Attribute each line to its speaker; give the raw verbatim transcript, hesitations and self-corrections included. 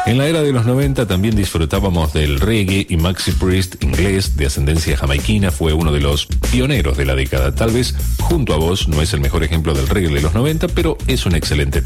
Speaker 1: En la era de los noventa también disfrutábamos del reggae y Maxi Priest, inglés de ascendencia jamaiquina, fue uno de los pioneros de la década. Tal vez Junto a Vos no es el mejor ejemplo del reggae de los noventa, pero es un excelente tema.